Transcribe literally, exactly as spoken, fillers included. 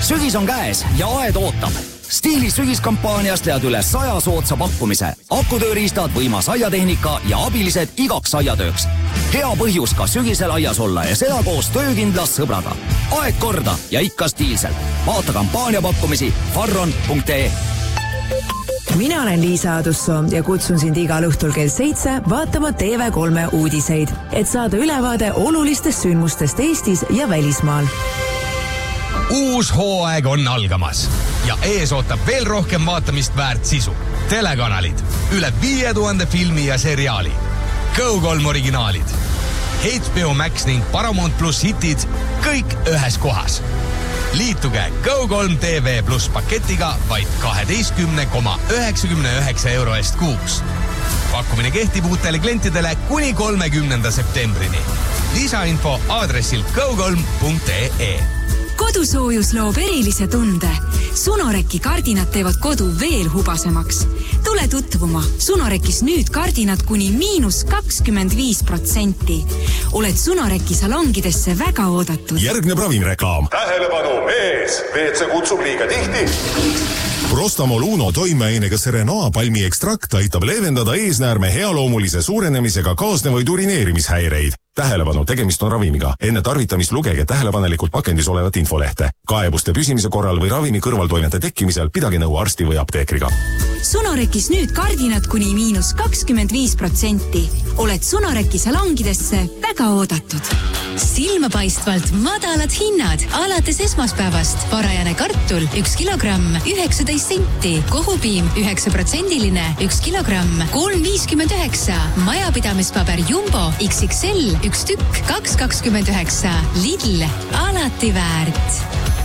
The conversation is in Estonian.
Sügis on käes ja aed ootab. Stiili sügiskampaaniast leiad üle saja soodsa pakkumise. Akutööriistad, võimas aiatehnika ja abilised igaks aiatööks. Hea põhjus ka sügisel aias olla ja seda koos töökindlas sõbraga. Aeg korda ja ikka stiilselt. Vaata kampaania pakkumisi farron punkt ee. Mina olen Liisa Adussoo ja kutsun sind igal õhtul kell seitse vaatama T V kolme uudiseid, et saada ülevaade olulistest sündmustest Eestis ja välismaal. Uus hooaeg on algamas ja ees ootab veel rohkem vaatamist väärt sisu. Telekanalid, üle viie tuhande filmi ja seriaali, Go kolm originaalid, H B O Max ning Paramount Plus hitid, kõik ühes kohas. Liituge Go kolm T V plus paketiga vaid kaheteistkümne koma üheksakümne üheksa euro eest kuus. Pakkumine kehtib uutele klientidele kuni kolmekümnenda septembrini. Lisainfo aadressil go kolm punkt ee. Kodusoojus loob erilise tunde. Sunoreki kardinad teevad kodu veel hubasemaks. Tule tutvuma. Sunorekis nüüd kardinad kuni miinus kakskümmend viis protsenti. Oled Sunoreki salongidesse väga oodatud. Järgneb ravimreklaam. Tähelepanu, mees! W C kutsub liiga tihti. Prostamol Uno toimeainega Serenoa palmi ekstrakt aitab leevendada eesnäärme healoomulise suurenemisega kaasnevaid urineerimishäireid. Tähelepanu, tegemist on ravimiga. Enne tarvitamist lugege tähelepanelikult pakendis olevat infolehte. Kaebuste püsimise korral või ravimi kõrvaltoimete tekkimisel pidage nõu arsti või apteekriga. Sunorekis nüüd kardinad kuni miinus kakskümmend viis protsenti. Oled Sunoreki salongidesse väga oodatud. Silmapaistvalt madalad hinnad. Alates esmaspäevast parajane kartul üks kilogramm üheksateist senti. Kohupiim üheksa protsendiline üks kilogramm kolm viiskümmend üheksa. Majapidamispaber Jumbo X X L üks tükk kaks kakskümmend üheksa. Lidl, alati väärt.